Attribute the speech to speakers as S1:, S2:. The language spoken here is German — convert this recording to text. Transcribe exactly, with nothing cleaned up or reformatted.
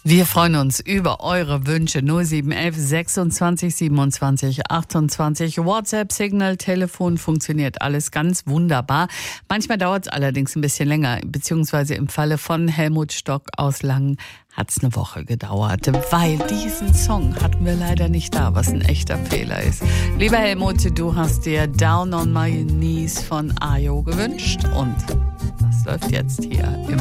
S1: Wir freuen uns über eure Wünsche. null sieben elf sechsundzwanzig siebenundzwanzig achtundzwanzig. WhatsApp, Signal, Telefon funktioniert alles ganz wunderbar. Manchmal dauert es allerdings ein bisschen länger, beziehungsweise im Falle von Helmut Stock aus Langen hat es eine Woche gedauert, weil diesen Song hatten wir leider nicht da, was ein echter Fehler ist. Lieber Helmut, du hast dir Down on My Knees von Ayo gewünscht und das läuft jetzt hier im